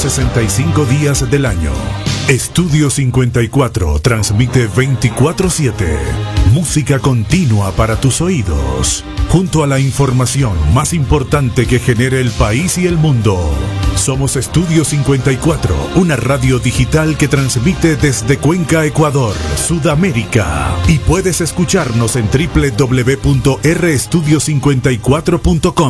365 días del año. Estudio 54 transmite 24/7. Música continua para tus oídos, junto a la información más importante que genera el país y el mundo. Somos Estudio 54, una radio digital que transmite desde Cuenca, Ecuador, Sudamérica. Y puedes escucharnos en www.restudio54.com.